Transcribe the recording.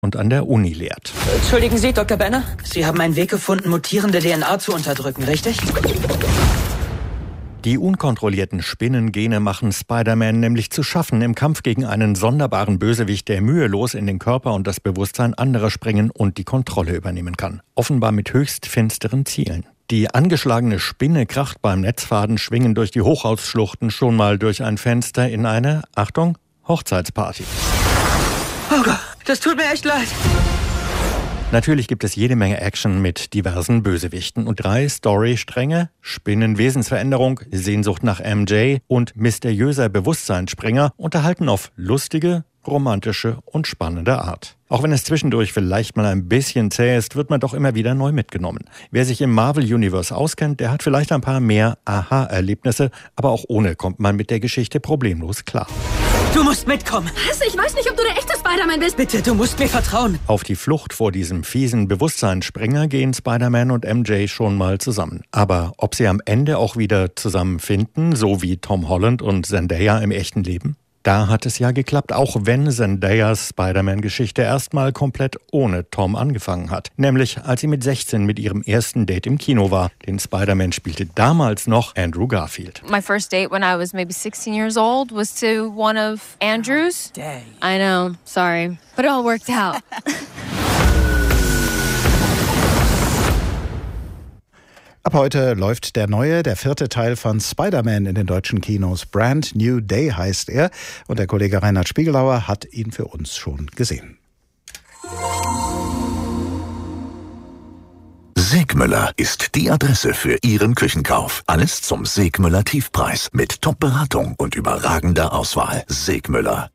und an der Uni lehrt. Entschuldigen Sie, Dr. Banner? Sie haben einen Weg gefunden, mutierende DNA zu unterdrücken, richtig? Die unkontrollierten Spinnengene machen Spider-Man nämlich zu schaffen im Kampf gegen einen sonderbaren Bösewicht, der mühelos in den Körper und das Bewusstsein anderer springen und die Kontrolle übernehmen kann. Offenbar mit höchst finsteren Zielen. Die angeschlagene Spinne kracht beim Netzfaden schwingen durch die Hochhausschluchten schon mal durch ein Fenster in eine, Achtung, Hochzeitsparty. Oh Gott, das tut mir echt leid. Natürlich gibt es jede Menge Action mit diversen Bösewichten und 3 Storystränge: Spinnenwesensveränderung, Sehnsucht nach MJ und mysteriöser Bewusstseinsspringer unterhalten auf lustige, romantische und spannende Art. Auch wenn es zwischendurch vielleicht mal ein bisschen zäh ist, wird man doch immer wieder neu mitgenommen. Wer sich im Marvel-Universe auskennt, der hat vielleicht ein paar mehr Aha-Erlebnisse, aber auch ohne kommt man mit der Geschichte problemlos klar. Du musst mitkommen. Was? Ich weiß nicht, ob du der echte Spider-Man bist. Bitte, du musst mir vertrauen. Auf die Flucht vor diesem fiesen Bewusstseinsspringer gehen Spider-Man und MJ schon mal zusammen. Aber ob sie am Ende auch wieder zusammenfinden, so wie Tom Holland und Zendaya im echten Leben? Da hat es ja geklappt, auch wenn Zendayas Spider-Man-Geschichte erstmal komplett ohne Tom angefangen hat. Nämlich als sie mit 16 mit ihrem ersten Date im Kino war. Den Spider-Man spielte damals noch Andrew Garfield. My first date when I was maybe 16 years old was to one of Andrew's. Dang. I know, sorry, but it all worked out. Ab heute läuft der 4. Teil von Spider-Man in den deutschen Kinos. Brand New Day heißt er. Und der Kollege Reinhard Spiegelauer hat ihn für uns schon gesehen. Segmüller ist die Adresse für Ihren Küchenkauf. Alles zum Segmüller Tiefpreis mit Top-Beratung und überragender Auswahl. Segmüller.